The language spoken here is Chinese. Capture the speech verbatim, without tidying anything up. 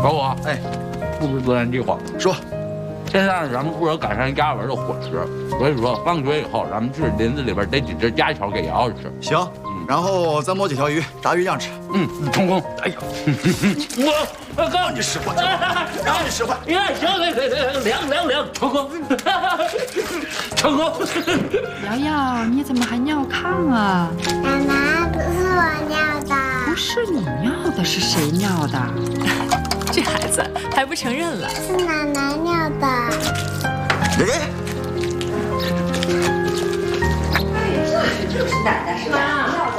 老五， 哎， 布置作战计划。 说， 现在咱们为了改善鸭文的伙食，所以说放学以后，咱们去林子里边逮几只家巧给瑶瑶吃。 行，嗯、然后咱摸几条鱼，炸鱼酱吃。 嗯，成功。 哎呀， 我我告诉你使唤，让你使唤。 呀，行，凉凉凉，成功，成功。 瑶瑶，你怎么还尿炕啊？ 奶奶，不是我尿的。 不是你尿的，是谁尿的？ 这孩子还不承认了。 是奶奶尿的。 哎， 这就是奶奶是吧？